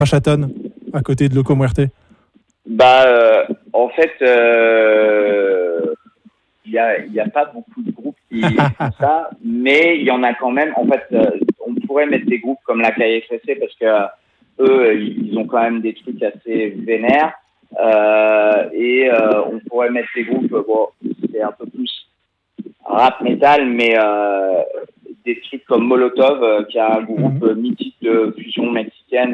Chatton, à côté de Loco Muerte? En fait, il y a pas beaucoup de groupes qui font ça, mais il y en a quand même. En fait, on pourrait mettre des groupes comme la KFSC parce que eux, ils ont quand même des trucs assez vénères. On pourrait mettre des groupes, bon, c'est un peu plus rap metal, mais des trucs comme Molotov, qui est un groupe mythique de fusion mexicaine.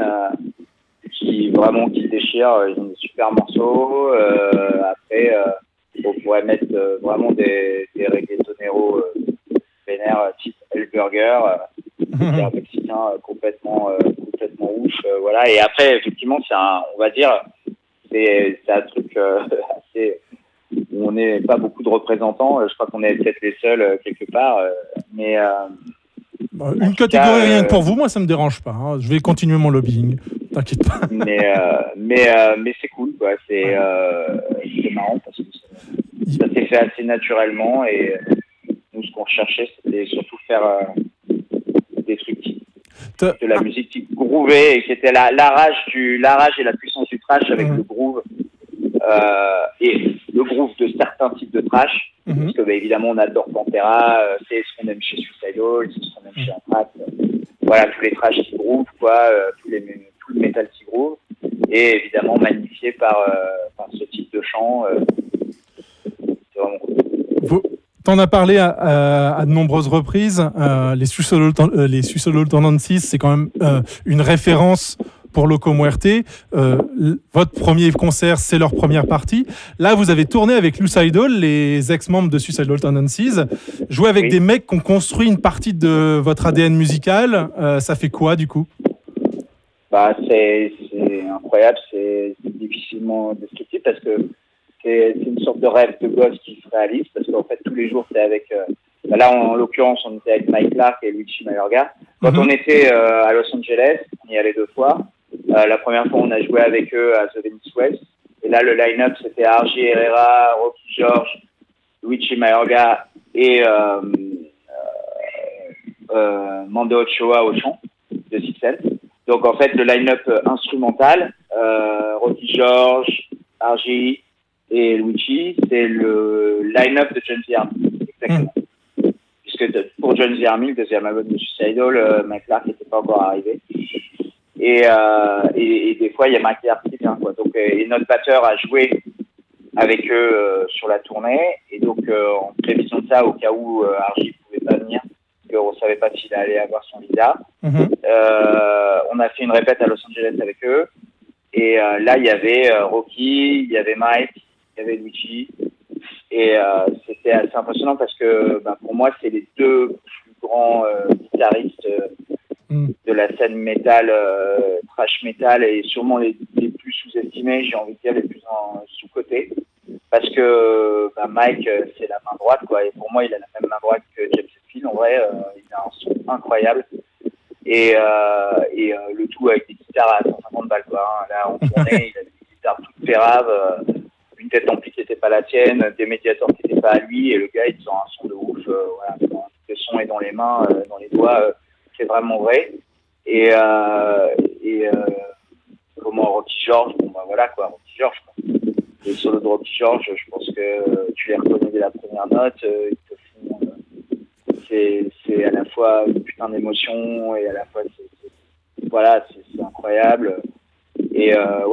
Qui déchire, ils ont des super morceaux. Après, on pourrait mettre vraiment des reggaetoneros vénères type El Burger, qui est un Mexicain complètement ouf. Voilà. Et après, effectivement, on va dire, c'est un truc assez où on n'est pas beaucoup de représentants. Je crois qu'on est peut-être les seuls quelque part, mais une catégorie rien que pour vous, moi ça me dérange pas. Hein. Je vais continuer mon lobbying. T'inquiète pas. Mais c'est cool, quoi. C'est marrant parce que ça s'est fait assez naturellement et nous, ce qu'on recherchait, c'était surtout faire des trucs de la musique qui groovait et qui était la rage et la puissance du trash avec le groove et le groove de certains types de trash. Parce que, évidemment, on adore Pantera, c'est ce qu'on aime chez Suicidal, c'est ce qu'on aime chez Anthrax. Voilà, tous les trash qui groove, quoi, tout le metal qui groove, et évidemment magnifié par ce type de chant. C'est vraiment cool. T'en as parlé à de nombreuses reprises. Les Suicidal Tendencies, c'est quand même une référence pour Loco Muerte. Votre premier concert, c'est leur première partie. Là, vous avez tourné avec Lucidal, les ex-membres de Suicidal Tendencies. Jouer avec des mecs qui ont construit une partie de votre ADN musical, ça fait quoi du coup? C'est incroyable, c'est difficilement descriptif parce que c'est une sorte de rêve de gosse qui se réalise parce qu'en fait tous les jours c'est avec là en l'occurrence on était avec Mike Clark et Luigi Mayorga. Quand on était à Los Angeles, on y allait 2 fois. La première fois on a joué avec eux à The Venice West et là le line-up c'était Argy Herrera, Rocky George, Luigi Mayorga et Mando Ochoa au chant de Six Sense. Donc en fait le line-up instrumental, Rocky George, Argy et Luigi, c'est le line-up de John The Army, exactement. Puisque pour John The Army, le deuxième album de Suicidal, Mike Clark n'était pas encore arrivé. Et des fois, il y a Mike Clark qui vient, quoi. Donc, et notre batteur a joué avec eux sur la tournée. Et donc, en prévision de ça, au cas où Argy ne pouvait pas venir, parce qu'on ne savait pas s'il allait avoir son visa, on a fait une répète à Los Angeles avec eux. Et là, il y avait Rocky, il y avait Mike, il y avait Luigi. Et c'était assez impressionnant parce que pour moi, c'est les 2 plus grands guitaristes de la scène métal, thrash metal, et sûrement les plus sous-estimés, j'ai envie de dire, les plus sous-cotés. Parce que Mike, c'est la main droite, quoi. Et pour moi, il a la même main droite que James Hetfield. En vrai, il a un son incroyable. Et le tout avec des guitares à 150 balles, quoi. Hein. Là, on tournait, il avait des guitares toutes péraves, une tête d'ampli qui n'était pas la tienne, des médiators qui n'étaient pas à lui, et le gars, il sort un son de ouf. Voilà, le son est dans les mains, dans les doigts, c'est vraiment vrai. Et comment Rocky George, voilà, quoi, Rocky George, quoi. Les solos de Rocky George, je pense que tu les reconnais dès la première note, ils te font... c'est à la fois une putain d'émotion et à la fois c'est incroyable. Et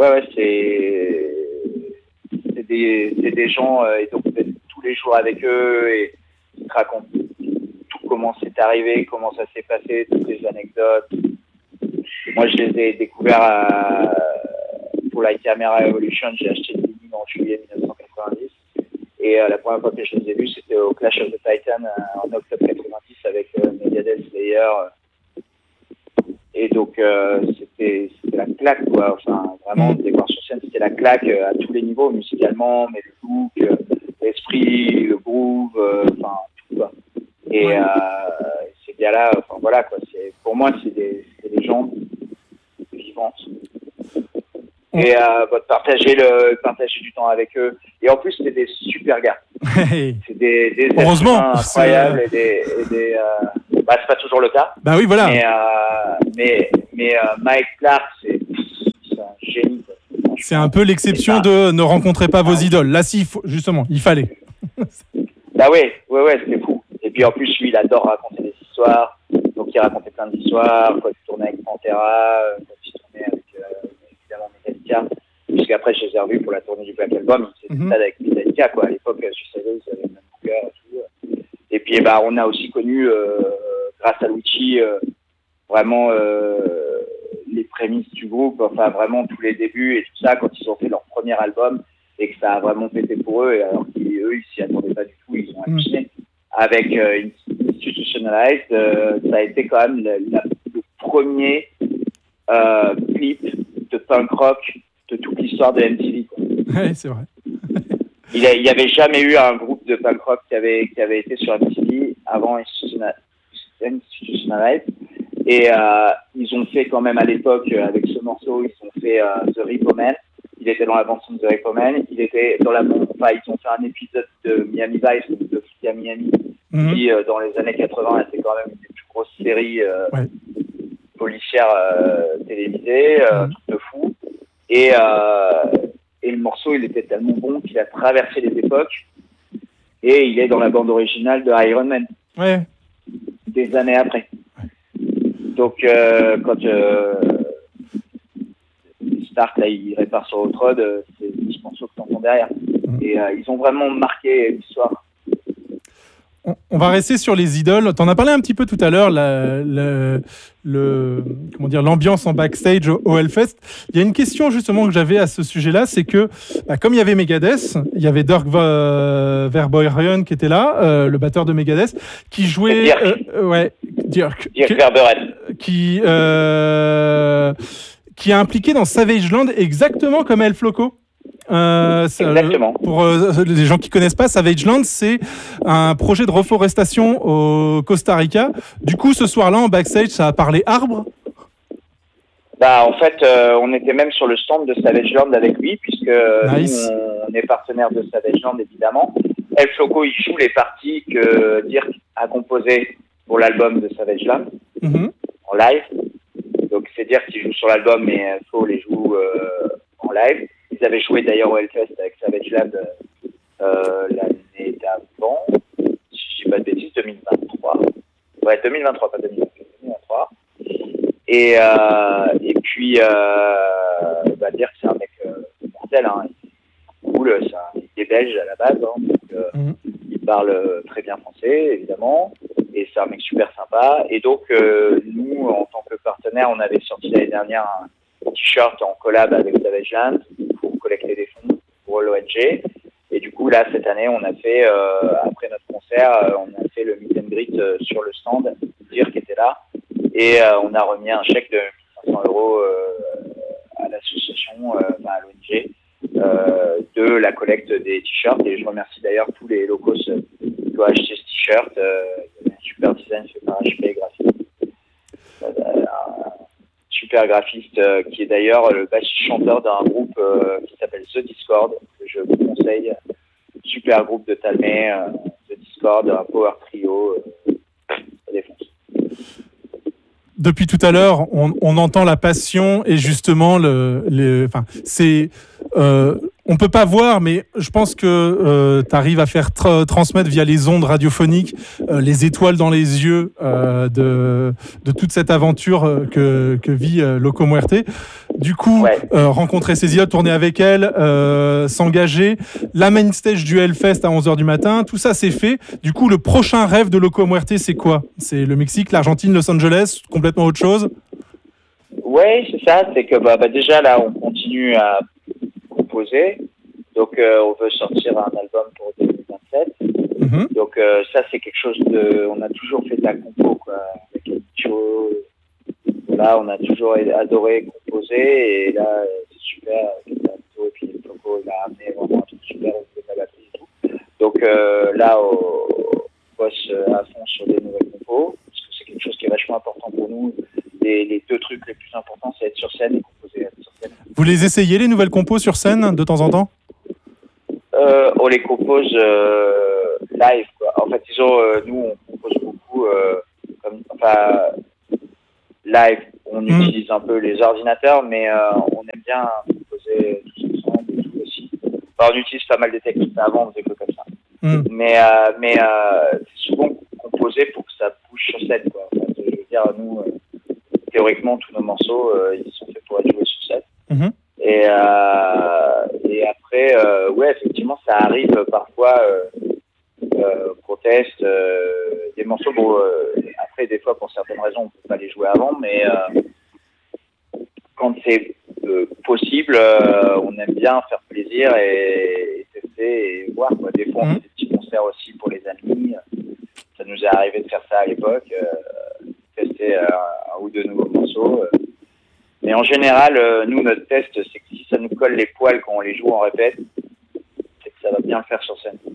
c'est des gens et donc vous êtes tous les jours avec eux et ils te racontent tout, comment c'est arrivé, comment ça s'est passé, toutes les anecdotes. Moi je les ai découverts pour la Camera Evolution, j'ai acheté le vinyle en juillet 1990. Et la première fois que je les ai vus, c'était au Clash of the Titans en octobre 90 avec Megadeth, Slayer. Et donc, c'était la claque, quoi. Enfin, vraiment, les voir sur scène, c'était la claque à tous les niveaux, musicalement, mais le look, l'esprit, le groove, enfin, tout, quoi. Et ces gars-là, enfin, voilà, quoi. Pour moi, c'est des gens vivantes. Et partager du temps avec eux. Et en plus, c'était des super gars. C'est des heureusement incroyables c'est pas toujours le cas. Bah oui, voilà. Mais Mike Clark, C'est un peu l'exception de ne rencontrez pas vos idoles. Là, si, justement, il fallait. Bah ouais, c'était fou. Et puis en plus, lui, il adore raconter des histoires. Donc il racontait plein d'histoires. Quand il tournait avec Pantera, quand il tournait avec évidemment Metallica. Puisqu'après, je les ai revus pour la tournée du Black Album. C'était ça avec Metallica, quoi. À l'époque, Suicide Hills avait le même cœur et tout. Et puis, on a aussi connu, grâce à Luigi, vraiment les prémices du groupe, enfin vraiment tous les débuts et tout ça, quand ils ont fait leur premier album et que ça a vraiment pété pour eux, et alors qu'eux, ils s'y attendaient pas du tout, ils ont halluciné. Avec Institutionalized, ça a été quand même le premier clip de punk rock de toute l'histoire de MTV. Oui, c'est vrai. Il y avait jamais eu un groupe de punk rock qui avait été sur MTV avant Institutionalized. Et ils ont fait quand même à l'époque, avec ce morceau, ils ont fait The Repo Man. Il était dans la bande-son de The Repo Man. Il était dans ils ont fait un épisode de Miami Vice, de Flic à Miami, qui dans les années 80 était quand même une des plus grosses séries policières télévisées, truc de fou. Et le morceau, il était tellement bon qu'il a traversé les époques. Et il est dans la bande originale de Iron Man. Ouais. Des années après. Donc, quand Stark, là, il répare sur Hot Rod, c'est ce morceau que t'entends derrière. Et ils ont vraiment marqué l'histoire. On va rester sur les idoles. T'en as parlé un petit peu tout à l'heure, l'ambiance en backstage au Hellfest. Il y a une question justement que j'avais à ce sujet-là, c'est que comme il y avait Megadeth, il y avait Dirk Verbeuren qui était là, le batteur de Megadeth, qui jouait, Dirk Verbeuren, qui est impliqué dans Savage Land exactement comme Elf Loco. Exactement. Pour les gens qui connaissent pas, Savage Land, c'est un projet de reforestation au Costa Rica. Du coup, ce soir-là, en backstage, ça a parlé arbres. En fait, on était même sur le stand de Savage Land avec lui, puisque nous, on est partenaire de Savage Land, évidemment. Elf Loco, il joue les parties que Dirk a composées pour l'album de Savage Land, en live. Donc, c'est Dirk qui joue sur l'album, mais Flo les joue en live. Ils avaient joué d'ailleurs au Hellfest avec Savage Land l'année d'avant, si je dis pas de bêtises, 2023. Ouais, 2023, pas 2023. Et puis, dire que c'est un mec mortel, hein. Il est cool, il est belge à la base, hein, donc il parle très bien français, évidemment, et c'est un mec super sympa. Et donc, nous, en tant que partenaire, on avait sorti l'année dernière un t-shirt en collab avec Savage Land pour collecter des fonds pour l'ONG. Et du coup, là, cette année, on a fait, après notre concert, on a fait le meet and greet sur le stand, Dirk était là, et on a remis un chèque de 500 € à l'association, à l'ONG, de la collecte des t-shirts. Et je remercie d'ailleurs tous les locaux qui ont acheté ce t-shirt. Il y a un super design fait par HP Graphique. Super graphiste qui est d'ailleurs le bassiste-chanteur d'un groupe qui s'appelle The Discord, que je vous conseille. Super groupe de Talmay, The Discord, un power trio, ça défonce. Depuis tout à l'heure, on entend la passion et justement on peut pas voir, mais je pense que tu arrives à faire transmettre via les ondes radiophoniques les étoiles dans les yeux de toute cette aventure que vit Loco Muerte. Du coup, rencontrer ces idoles, tourner avec elles, s'engager, la main stage du Hellfest à 11h du matin, tout ça c'est fait. Du coup, le prochain rêve de Loco Muerte, c'est quoi? C'est le Mexique, l'Argentine, Los Angeles, complètement autre chose? Ouais, c'est ça. C'est que déjà là, on continue à composer. Donc, on veut sortir un album pour 2027. Donc, ça, c'est quelque chose on a toujours fait de la compo, quoi. Avec Joe. Là, on a toujours adoré composer. Et là, c'est super. Et puis, le Loco, il a amené vraiment un truc super avec la batterie et tout. Donc, là, on bosse à fond sur des nouvelles compos. Parce que c'est quelque chose qui est vachement important pour nous. Les deux trucs les plus importants, c'est être sur scène et composer sur scène. Vous les essayez, les nouvelles compos sur scène, de temps en temps? On les compose live, quoi. En fait, nous, on compose beaucoup live. On utilise un peu les ordinateurs, mais on aime bien composer tout Enfin, on utilise pas mal de techniques, avant on faisait que comme ça. Mais c'est souvent composé pour que ça bouge sur scène, quoi. Enfin, je veux dire, nous, théoriquement, tous nos morceaux, ils sont faits pour être joués sur scène. Et après, ouais, effectivement, ça arrive parfois qu'on teste des morceaux. Bon, après, des fois, pour certaines raisons, on peut pas les jouer avant, mais quand c'est possible, on aime bien faire plaisir et tester et voir, quoi. Des fois, on fait des petits concerts aussi pour les amis. Ça nous est arrivé de faire ça à l'époque, tester un ou deux nouveaux morceaux. Mais en général, nous, notre test, c'est que si ça nous colle les poils quand on les joue en répète, c'est que ça va bien le faire sur scène.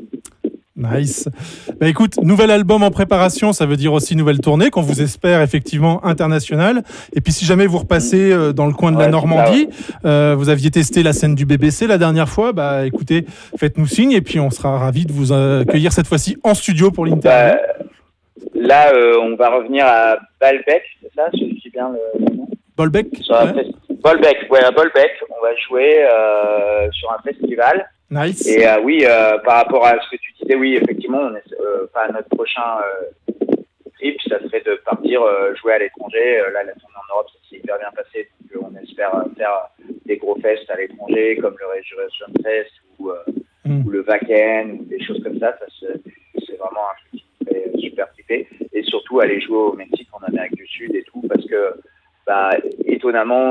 Nice. Bah écoute, nouvel album en préparation, ça veut dire aussi nouvelle tournée qu'on vous espère effectivement internationale. Et puis si jamais vous repassez dans le coin de la Normandie, vous aviez testé la scène du BBC la dernière fois, bah écoutez, faites-nous signe et puis on sera ravis de vous accueillir cette fois-ci en studio pour l'interview. Là, on va revenir à Balbec, c'est ça? Je dis bien le nom. Bolbec. Bolbec, ouais, à Bolbec, on va jouer sur un festival. Nice. Et oui, par rapport à ce que tu disais, oui, effectivement, notre prochain trip, ça serait de partir jouer à l'étranger. Là, la tournée en Europe, ça s'est hyper bien passé. Donc, on espère faire des gros fests à l'étranger, comme le Resurrection Fest ou le Wacken, ou des choses comme ça. C'est vraiment un truc qui me fait super triper. Et surtout, aller jouer au Mexique, en Amérique du Sud et tout, parce que, étonnamment,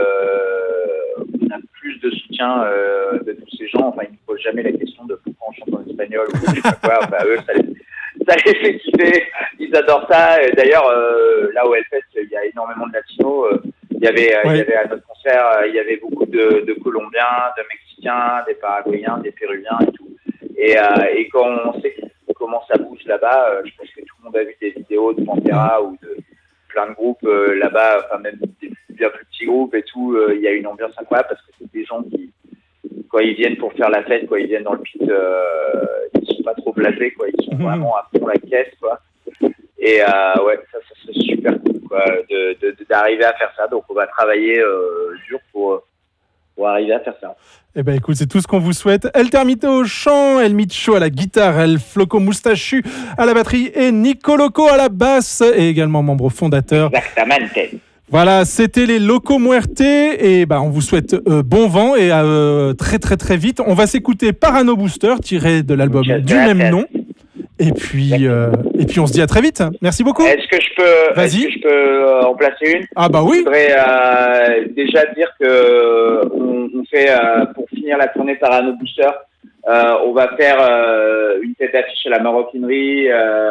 on a plus de soutien de tous ces gens. Enfin, ils ne posent jamais la question de pourquoi on chante en espagnol ou je sais pas quoi. Enfin, eux, ça les fait kiffer. Ils adorent ça. Et d'ailleurs, là au Hellfest, il y a énormément de latinos. Il y avait à notre concert, il y avait beaucoup de Colombiens, de Mexicains, des Paraguayens, des Péruviens et tout. Et quand on sait comment ça bouge là-bas, je pense que tout le monde a vu des vidéos de Pantera ou de plein de groupes là-bas, enfin même des bien plus petits groupes et tout. Il y a une ambiance incroyable parce que c'est des gens qui, quand ils viennent pour faire la fête, quand ils viennent dans le pit, ils sont pas trop blasés, quoi. Ils sont vraiment à fond la caisse, quoi. Et ouais, ça serait super cool, quoi, d'arriver à faire ça. Donc on va travailler dur pour arriver à faire ça. Eh ben écoute, c'est tout ce qu'on vous souhaite. El Termite au chant, El Micho à la guitare, El Floco Moustachu à la batterie et Nico Loco à la basse, et également membre fondateur. Exactamente. Voilà, c'était les Loco Muerte et on vous souhaite bon vent et très très très vite. On va s'écouter Parano Booster tiré de l'album du même nom. Et puis on se dit à très vite. Merci beaucoup. Est-ce que je peux en placer une? Ah bah oui. Je voudrais déjà dire que on fait pour finir la tournée Parano Booster, on va faire une tête d'affiche à la Maroquinerie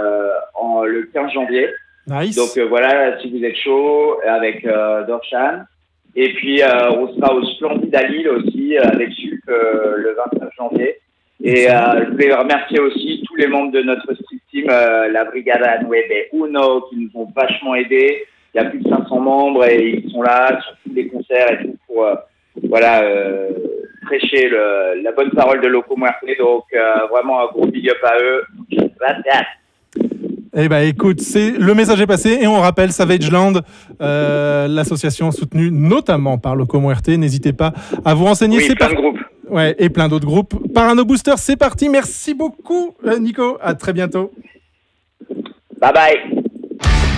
le 15 janvier. Nice. Donc voilà, si vous êtes chaud, avec Dorshan. Et puis on sera au Splendide à Lille aussi avec Sup le 29 janvier. Et je voulais remercier aussi tous les membres de notre street team, la Brigada Nueve Uno, qui nous ont vachement aidés. Il y a plus de 500 membres et ils sont là sur tous les concerts et tout pour prêcher la bonne parole de Loco Muerte. Donc vraiment un gros big up à eux. Eh ben écoute, le message est passé et on rappelle Savage Land, l'association soutenue notamment par Loco Muerte. N'hésitez pas à vous renseigner. Oui, plein de groupes. Ouais, et plein d'autres groupes. Parano Booster, c'est parti. Merci beaucoup, Nico. À très bientôt. Bye bye.